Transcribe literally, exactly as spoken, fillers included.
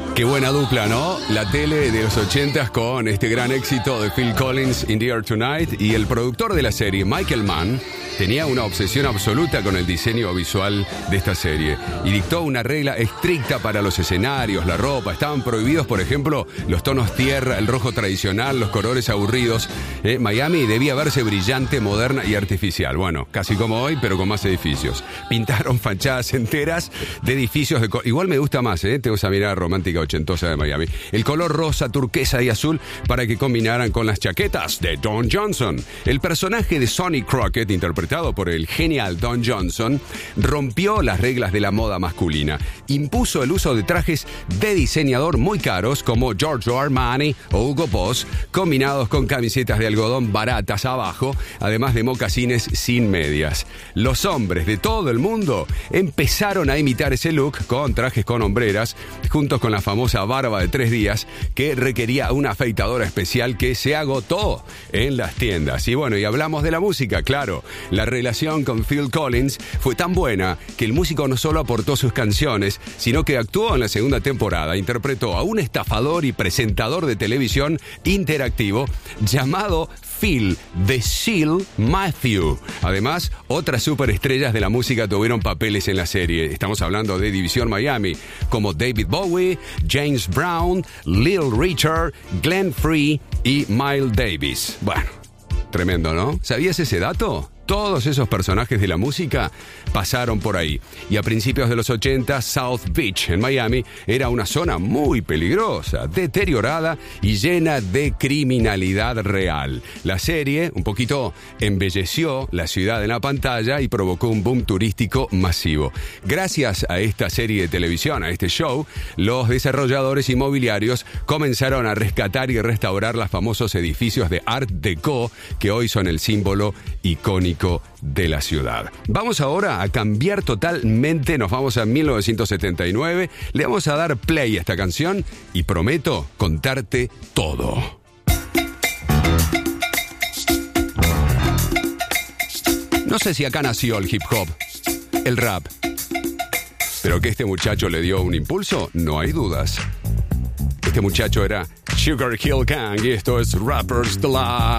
Qué buena dupla, ¿no? La tele de los ochentas con este gran éxito de Phil Collins, In the Air Tonight, y el productor de la serie, Michael Mann, tenía una obsesión absoluta con el diseño visual de esta serie y dictó una regla estricta para los escenarios, la ropa. Estaban prohibidos, por ejemplo, los tonos tierra, el rojo tradicional, los colores aburridos. Eh, Miami debía verse brillante, moderna y artificial. Bueno, casi como hoy, pero con más edificios. Pintaron fachadas enteras de edificios de... Co- Igual me gusta más, ¿eh? Tengo esa mirada romántica ochentosa de Miami. El color rosa, turquesa y azul para que combinaran con las chaquetas de Don Johnson. El personaje de Sonny Crockett, interpretado por el genial Don Johnson, rompió las reglas de la moda masculina. Impuso el uso de trajes de diseñador muy caros como Giorgio Armani o Hugo Boss, combinados con camisetas de algodón baratas abajo, además de mocasines sin medias. Los hombres de todo el mundo empezaron a imitar ese look con trajes con hombreras, juntos con la famosa barba de tres días que requería una afeitadora especial que se agotó en las tiendas. Y bueno, y hablamos de la música, claro. La relación con Phil Collins fue tan buena que el músico no solo aportó sus canciones, sino que actuó en la segunda temporada. Interpretó a un estafador y presentador de televisión interactivo llamado Phil The Seal Matthew. Además, otras superestrellas de la música tuvieron papeles en la serie. Estamos hablando de División Miami, como David Bowie, James Brown, Little Richard, Glenn Frey y Miles Davis. Bueno, tremendo, ¿no? ¿Sabías ese dato? Todos esos personajes de la música pasaron por ahí. Y a principios de los ochenta, South Beach, en Miami, era una zona muy peligrosa, deteriorada y llena de criminalidad real. La serie un poquito embelleció la ciudad en la pantalla y provocó un boom turístico masivo. Gracias a esta serie de televisión, a este show, los desarrolladores inmobiliarios comenzaron a rescatar y restaurar los famosos edificios de Art Deco que hoy son el símbolo icónico de la ciudad. Vamos ahora a cambiar totalmente, nos vamos a mil novecientos setenta y nueve, le vamos a dar play a esta canción y prometo contarte todo. No sé si acá nació el hip hop, el rap, pero que este muchacho le dio un impulso, no hay dudas. Este muchacho era Sugar Hill Gang y esto es Rapper's Delight.